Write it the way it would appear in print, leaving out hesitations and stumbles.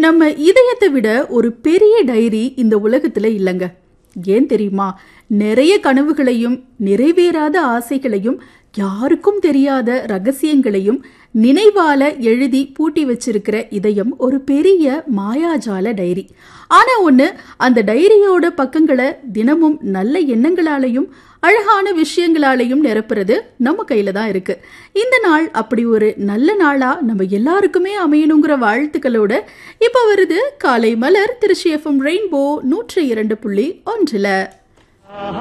நம்ம இதயத்தை விட ஒரு பெரிய டைரி இந்த உலகத்துல இல்லைங்க. ஏன் தெரியுமா? நிறைய கனவுகளையும் நிறைவேறாத ஆசைகளையும் யாருக்கும் தெரியாத ரகசியங்களையும் நினைவால எழுதி பூட்டி வச்சிருக்கிற இதயம் ஒரு பெரிய மாயாஜால டைரி. ஆனா ஒண்ணு, அந்த டைரியோட பக்கங்களை தினமும் நல்ல எண்ணங்களாலையும் அழகான விஷயங்களாலையும் நிரப்புறது நம்ம கையில தான் இருக்கு. இந்த நாள் அப்படி ஒரு நல்ல நாளா நம்ம எல்லாருக்குமே அமையணுங்கிற வாழ்த்துக்களோட இப்ப வருது காலை மலர் திருச்சி FM ரெயின்போ 102.1.